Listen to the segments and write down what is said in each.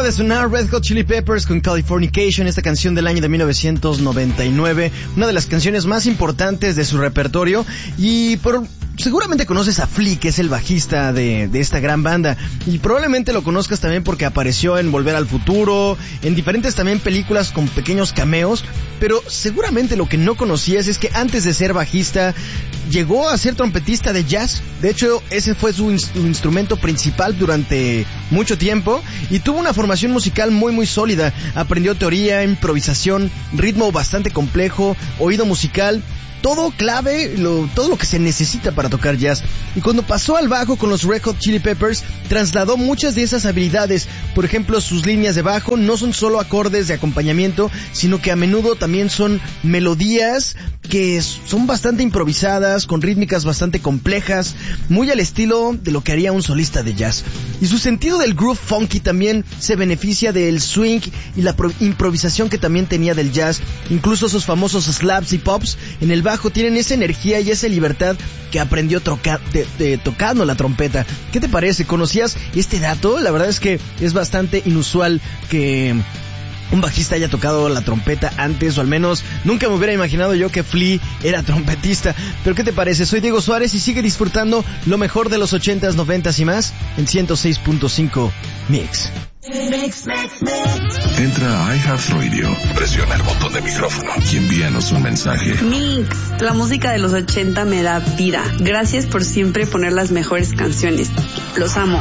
de sonar Red Hot Chili Peppers con Californication, esta canción del año de 1999, una de las canciones más importantes de su repertorio. Y seguramente conoces a Flea, que es el bajista de esta gran banda, y probablemente lo conozcas también porque apareció en Volver al Futuro, en diferentes también películas con pequeños cameos. Pero seguramente lo que no conocías es que antes de ser bajista llegó a ser trompetista de jazz. De hecho, ese fue su instrumento principal durante mucho tiempo, y tuvo una formación musical muy sólida. Aprendió teoría, improvisación, ritmo bastante complejo, oído musical, todo clave, todo lo que se necesita para tocar jazz. Y cuando pasó al bajo con los Red Hot Chili Peppers, trasladó muchas de esas habilidades. Por ejemplo, sus líneas de bajo no son solo acordes de acompañamiento, sino que a menudo también son melodías que son bastante improvisadas, con rítmicas bastante complejas, muy al estilo de lo que haría un solista de jazz. Y su sentido del groove funky también se beneficia del swing y la improvisación que también tenía del jazz. Incluso sus famosos slaps y pops en el bajo tienen esa energía y esa libertad que aprendió tocando la trompeta. ¿Qué te parece? ¿Conocías este dato? La verdad es que es bastante inusual que un bajista haya tocado la trompeta antes, o al menos nunca me hubiera imaginado yo que Flea era trompetista. Pero ¿qué te parece? Soy Diego Suárez y sigue disfrutando lo mejor de los 80s, 90s y más en 106.5 Mix. Entra a iHeartRadio, presiona el botón de micrófono y envíanos un mensaje. Mix, la música de los 80 me da vida. Gracias por siempre poner las mejores canciones. Los amo.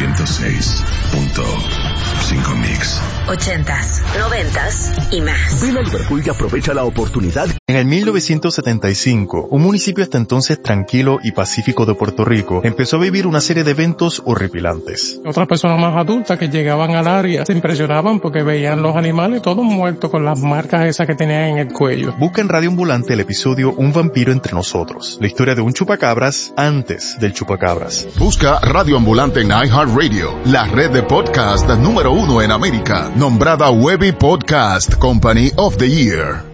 106.5 Mix. 80s, 90s y más. Ven a Liverpool y aprovecha la oportunidad. En el 1975, un municipio hasta entonces tranquilo y pacífico de Puerto Rico empezó a vivir una serie de eventos horripilantes. Otras personas más adultas que llegaban al área se impresionaban porque veían los animales todos muertos con las marcas esas que tenían en el cuello. Busca en Radio Ambulante el episodio Un vampiro entre nosotros, la historia de un chupacabras antes del chupacabras. Busca Radio Ambulante en iHeartRadio, la red de podcast número 1 en América, nombrada Webby Podcast Company of the Year.